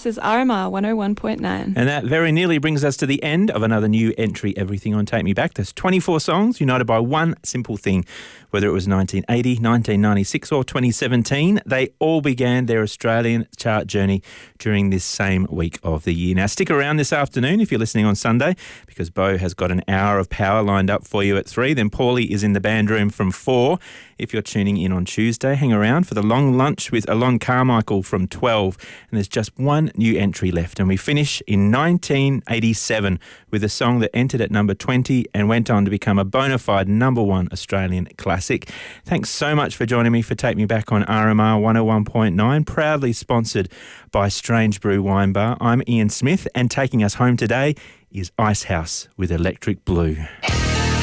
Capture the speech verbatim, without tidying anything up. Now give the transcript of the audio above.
This is R M R one oh one point nine. And that very nearly brings us to the end of another new entry, Everything on Take Me Back. There's twenty-four songs united by one simple thing. Whether it was nineteen eighty, nineteen ninety-six or twenty seventeen, they all began their Australian chart journey during this same week of the year. Now, stick around this afternoon if you're listening on Sunday, because Bo has got an hour of power lined up for you at three. Then Paulie is in the band room from four. If you're tuning in on Tuesday, hang around for the long lunch with Alon Carmichael from twelve. And there's just one new entry left. And we finish in nineteen eighty-seven with a song that entered at number twenty and went on to become a bona fide number one Australian classic. Thanks so much for joining me for Take Me Back on R M R one oh one point nine, proudly sponsored by Strange Brew Wine Bar. I'm Ian Smith, and taking us home today is Icehouse with Electric Blue.